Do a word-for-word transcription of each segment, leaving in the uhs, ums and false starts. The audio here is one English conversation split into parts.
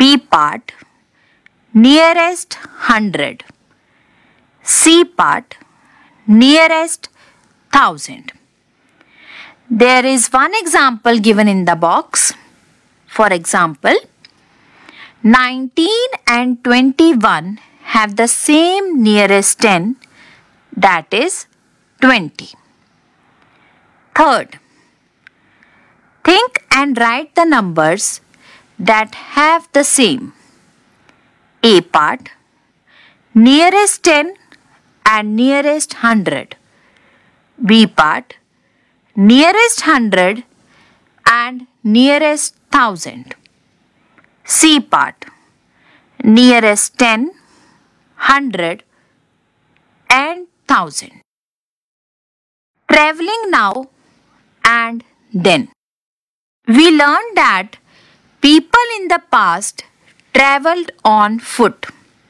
B part, nearest hundred. C part, nearest thousand. There is one example given in the box. For example, nineteen and twenty-one have the same nearest ten, that is twenty. Third, think and write the numbers that have the same. A part, nearest ten and nearest hundred. B part, nearest hundred and nearest thousand. C part, nearest ten, hundred and thousand. Traveling now and then. We learned that people in the past traveled on foot,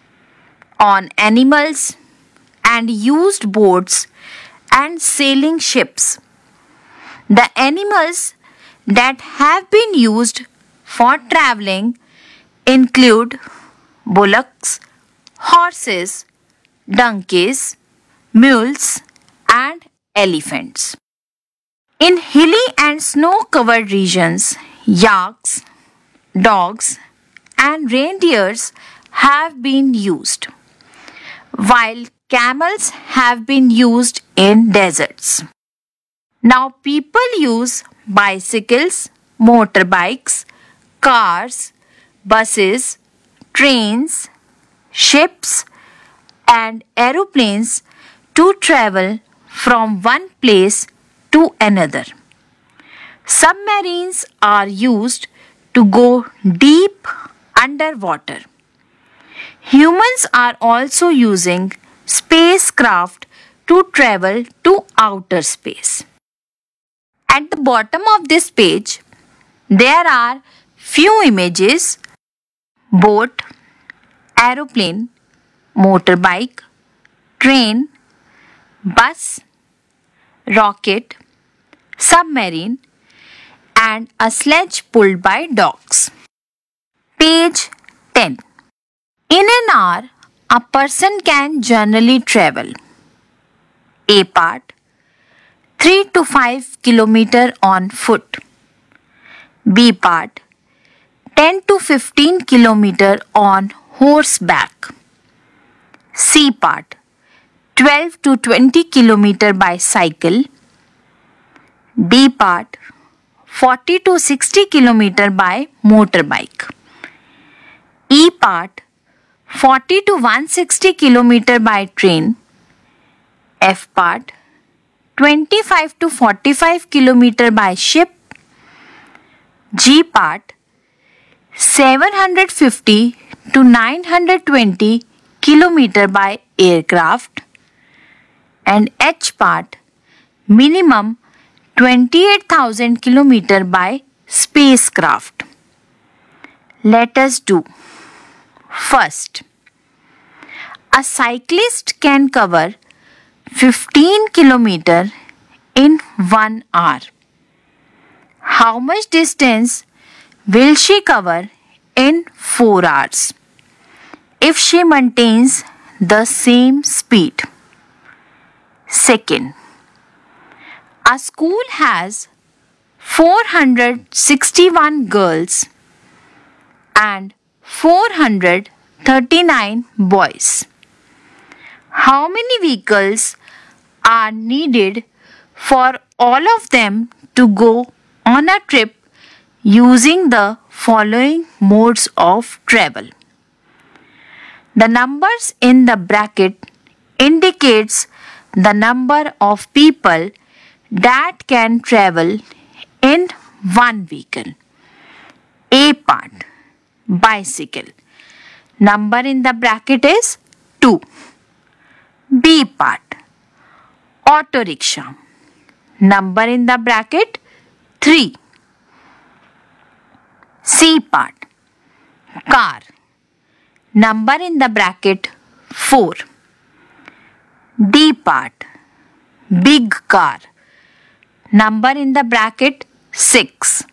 on animals, and used boats and sailing ships. The animals that have been used for traveling include bullocks, horses, donkeys, mules, and elephants. In hilly and snow-covered regions, yaks, dogs, and reindeers have been used, while camels have been used in deserts. Now people use bicycles, motorbikes, cars, buses, trains, ships, and aeroplanes to travel from one place to another. Submarines are used to go deep underwater. Humans are also using spacecraft to travel to outer space. At the bottom of this page, there are few images: boat, aeroplane, motorbike, train, bus, rocket, submarine, and a sledge pulled by dogs. Page ten. In an hour, a person can generally travel: A part, three to five kilometers on foot. B part, ten to fifteen kilometers on horseback. C part, twelve to twenty kilometers by cycle. D part, forty to sixty kilometers by motorbike. E part, forty to one hundred sixty kilometers by train. F part, twenty-five to forty-five kilometers by ship. G part, seven hundred fifty to nine hundred twenty kilometers by aircraft. And H part, minimum twenty-eight thousand kilometers by spacecraft. Let us do. First, a cyclist can cover fifteen kilometers in one hour. How much distance will she cover in four hours if she maintains the same speed? Second, a school has four hundred sixty-one girls and four hundred thirty-nine boys. How many vehicles are needed for all of them to go on a trip using the following modes of travel? The numbers in the bracket indicates the number of people that can travel in one vehicle. A part, bicycle. Number in the bracket is two. B part, auto rickshaw. Number in the bracket three. C part, car. Number in the bracket four. D part, big car. Number in the bracket six.